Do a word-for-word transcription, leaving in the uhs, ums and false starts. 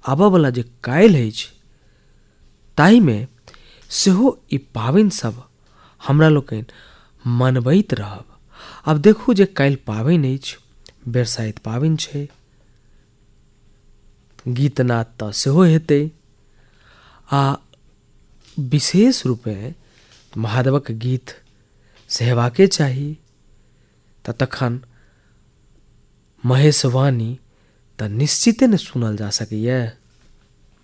आबयवला जे काल्हि अछि ताहिमे सेहो ई पाबनि सब हमरा लोकनि मनबैत रहब। आब देखू जे काल्हि पाबनि अछि, बरसाइत पाबनि छै, गीतनाद तऽ सेहो हेतै आ विशेष रूपे महादेवक गीत से हेबाके चाही। तऽ तखन महेशवाणी तऽ निश्चिते ने सुनल जा सकैए।